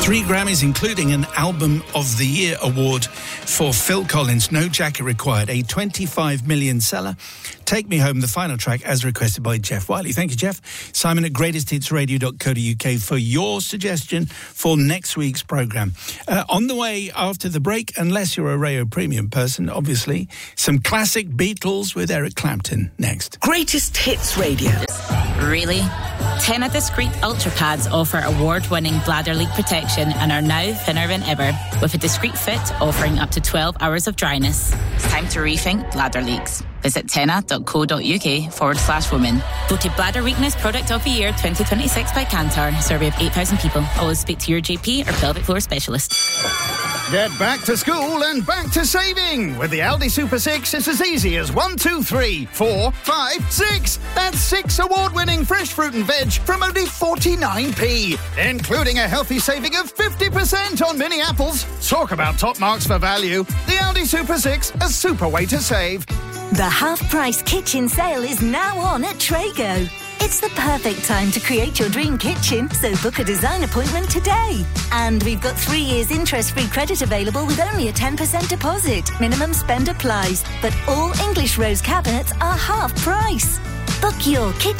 3 Grammys, including an Album of the Year award for Phil Collins, No Jacket Required, a 25 million seller. Take Me Home, the final track, as requested by Jeff Wiley. Thank you, Jeff. Simon at greatesthitsradio.co.uk for your suggestion for next week's programme. On the way after the break, unless you're a Rayo Premium person, obviously, some classic Beatles with Eric Clapton next. Greatest Hits Radio. Really? Tena Discreet Ultra Pads offer award-winning bladder leak protection and are now thinner than ever, with a discreet fit offering up to 12 hours of dryness. It's time to rethink bladder leaks. Visit tena.co.uk/women. Voted Bladder Weakness Product of the Year 2026 by Kantar. Survey of 8,000 people. Always speak to your GP or pelvic floor specialist. Get back to school and back to saving. With the Aldi Super 6, it's as easy as 1, 2, 3, 4, 5, 6. That's 6 award-winning fresh fruit and veg from only 49p, including a healthy saving of 50% on mini apples. Talk about top marks for value. The Aldi Super 6, a super way to save. The half-price kitchen sale is now on at Trago. It's the perfect time to create your dream kitchen, so book a design appointment today. And we've got 3 years interest-free credit available with only a 10% deposit. Minimum spend applies, but all English rose cabinets are half price. Book your kitchen